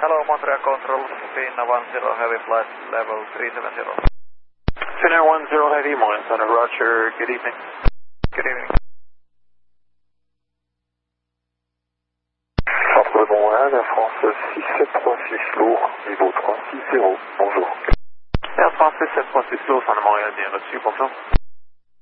Hello, Montreal Control, Finnair 10 Heavy flight level 370. Finnair 10 Heavy, Montreal Center, Roger, good evening. Good evening. Centre de Montréal, Air France 673 lourd, niveau 360, bonjour. Air France 673 lourd, Centre de Montréal, bien reçu, bonjour.